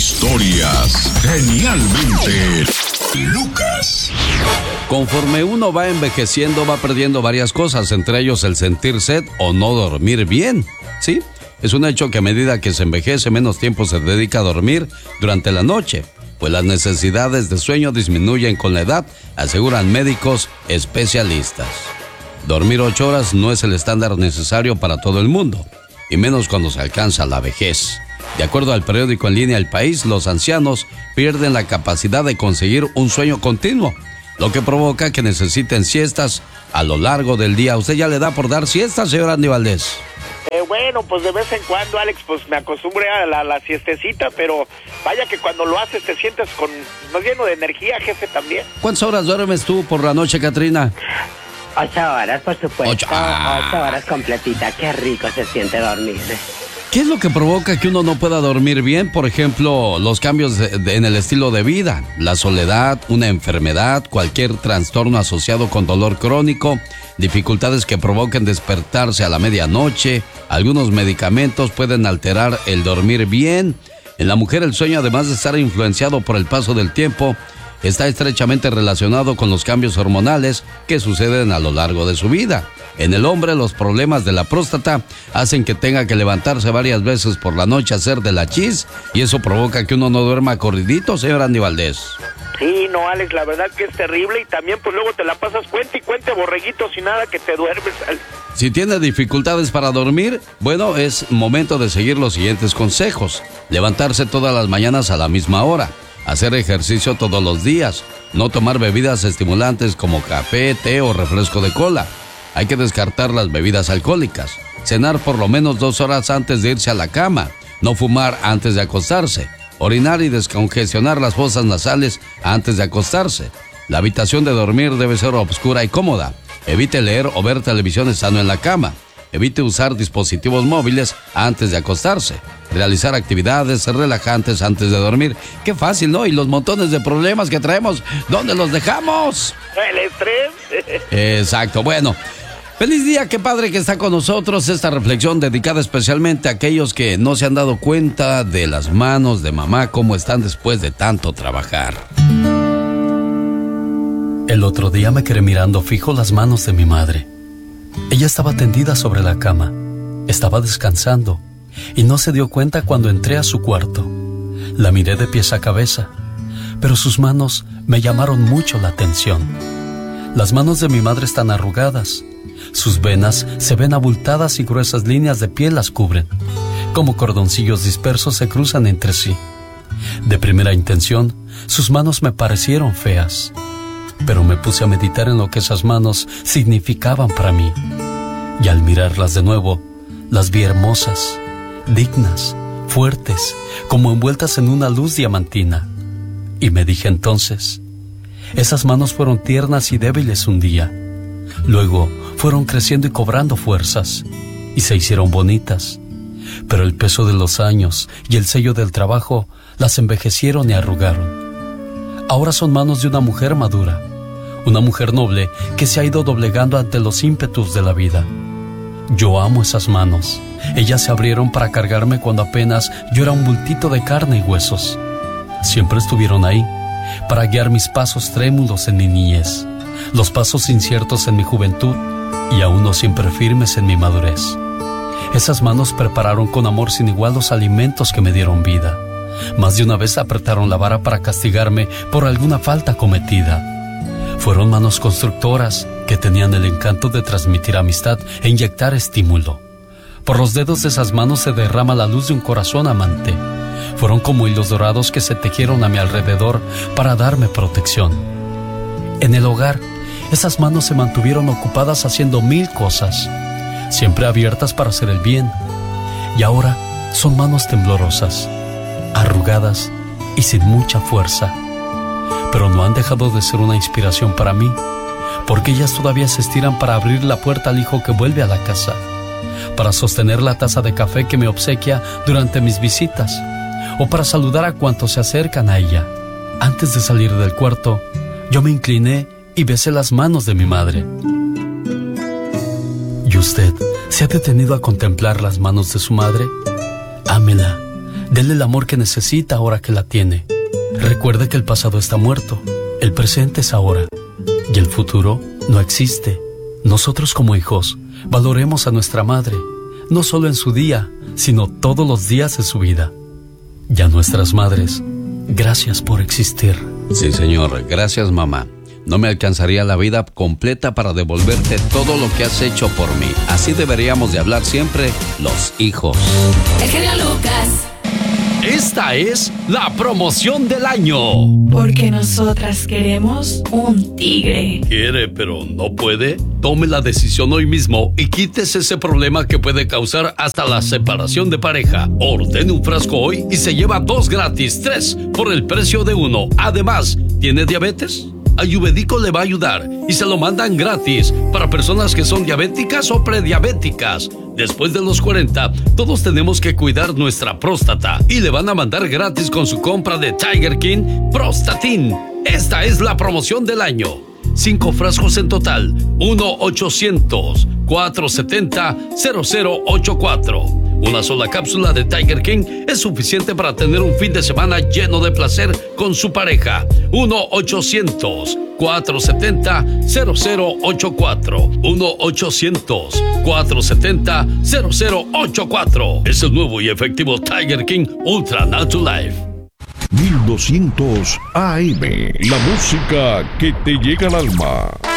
Historias genialmente Lucas. Conforme uno va envejeciendo, va perdiendo varias cosas, entre ellos el sentir sed o no dormir bien. ¿Sí? Es un hecho que a medida que se envejece, menos tiempo se dedica a dormir durante la noche, pues las necesidades de sueño disminuyen con la edad, aseguran médicos especialistas. Dormir 8 horas no es el estándar necesario para todo el mundo, y menos cuando se alcanza la vejez. De acuerdo al periódico en línea El País, los ancianos pierden la capacidad de conseguir un sueño continuo, lo que provoca que necesiten siestas a lo largo del día. ¿Usted ya le da por dar siestas, señor Andy Valdés? Bueno, pues de vez en cuando, Alex, pues me acostumbré a la siestecita, pero vaya que cuando lo haces te sientes más lleno de energía, jefe, también. ¿Cuántas horas duermes tú por la noche, Katrina? 8 horas, por supuesto. 8 horas completita. Qué rico se siente dormir. ¿Qué es lo que provoca que uno no pueda dormir bien? Por ejemplo, los cambios en el estilo de vida, la soledad, una enfermedad, cualquier trastorno asociado con dolor crónico, dificultades que provoquen despertarse a la medianoche. Algunos medicamentos pueden alterar el dormir bien. En la mujer, el sueño, además de estar influenciado por el paso del tiempo, está estrechamente relacionado con los cambios hormonales que suceden a lo largo de su vida. En el hombre, los problemas de la próstata hacen que tenga que levantarse varias veces por la noche a hacer de la chis, y eso provoca que uno no duerma corridito, señor Andy Valdés. Sí, no, Alex, la verdad que es terrible, y también pues luego te la pasas cuente y cuente borreguitos y nada que te duermes, Alex. Si tiene dificultades para dormir, bueno, es momento de seguir los siguientes consejos. Levantarse todas las mañanas a la misma hora. Hacer ejercicio todos los días. No tomar bebidas estimulantes como café, té o refresco de cola. Hay que descartar las bebidas alcohólicas. Cenar por lo menos 2 horas antes de irse a la cama. No fumar antes de acostarse. Orinar y descongestionar las fosas nasales antes de acostarse. La habitación de dormir debe ser oscura y cómoda. Evite leer o ver televisión estando en la cama. Evite usar dispositivos móviles antes de acostarse. Realizar actividades relajantes antes de dormir. Qué fácil, ¿no? Y los montones de problemas que traemos, ¿dónde los dejamos? El estrés. Exacto. Bueno, feliz día, qué padre que está con nosotros. Esta reflexión dedicada especialmente a aquellos que no se han dado cuenta de las manos de mamá, cómo están después de tanto trabajar. El otro día me quedé mirando fijo las manos de mi madre. Ella estaba tendida sobre la cama, estaba descansando y no se dio cuenta cuando entré a su cuarto. La miré de pies a cabeza, pero sus manos me llamaron mucho la atención. Las manos de mi madre están arrugadas, sus venas se ven abultadas y gruesas líneas de piel las cubren. Como cordoncillos dispersos se cruzan entre sí. De primera intención, sus manos me parecieron feas. Pero me puse a meditar en lo que esas manos significaban para mí. Y al mirarlas de nuevo, las vi hermosas, dignas, fuertes, como envueltas en una luz diamantina. Y me dije entonces, esas manos fueron tiernas y débiles un día. Luego fueron creciendo y cobrando fuerzas, y se hicieron bonitas. Pero el peso de los años y el sello del trabajo las envejecieron y arrugaron. Ahora son manos de una mujer madura, una mujer noble que se ha ido doblegando ante los ímpetus de la vida. Yo amo esas manos. Ellas se abrieron para cargarme cuando apenas yo era un bultito de carne y huesos. Siempre estuvieron ahí, para guiar mis pasos trémulos en mi niñez, los pasos inciertos en mi juventud y aún no siempre firmes en mi madurez. Esas manos prepararon con amor sin igual los alimentos que me dieron vida. Más de una vez apretaron la vara para castigarme por alguna falta cometida. Fueron manos constructoras que tenían el encanto de transmitir amistad e inyectar estímulo. Por los dedos de esas manos se derrama la luz de un corazón amante. Fueron como hilos dorados que se tejieron a mi alrededor para darme protección. En el hogar, esas manos se mantuvieron ocupadas haciendo 1000 cosas, siempre abiertas para hacer el bien. Y ahora son manos temblorosas, arrugadas y sin mucha fuerza. Pero no han dejado de ser una inspiración para mí, porque ellas todavía se estiran para abrir la puerta al hijo que vuelve a la casa, para sostener la taza de café que me obsequia durante mis visitas, o para saludar a cuantos se acercan a ella. Antes de salir del cuarto, yo me incliné y besé las manos de mi madre. ¿Y usted se ha detenido a contemplar las manos de su madre? Ámela, Denle el amor que necesita ahora que la tiene. Recuerde que el pasado está muerto, el presente es ahora y el futuro no existe. Nosotros como hijos valoremos a nuestra madre, no solo en su día, sino todos los días de su vida. Y a nuestras madres, gracias por existir. Sí, señor, gracias, mamá. No me alcanzaría la vida completa para devolverte todo lo que has hecho por mí. Así deberíamos de hablar siempre los hijos. El genio Lucas. Esta es la promoción del año. Porque nosotras queremos un tigre. ¿Quiere pero no puede? Tome la decisión hoy mismo y quítese ese problema que puede causar hasta la separación de pareja. Ordene un frasco hoy y se lleva 2 gratis, 3 por el precio de 1. Además, ¿tiene diabetes? Ayurvédico le va a ayudar y se lo mandan gratis para personas que son diabéticas o prediabéticas. Después de los 40, todos tenemos que cuidar nuestra próstata y le van a mandar gratis con su compra de Tiger King Prostatin. Esta es la promoción del año. 5 frascos en total. 1-800-470-0084. Una sola cápsula de Tiger King es suficiente para tener un fin de semana lleno de placer con su pareja. 1-800-470-0084. 1-800-470-0084. Es el nuevo y efectivo Tiger King Ultra Natural Life. 1200 AM. La música que te llega al alma.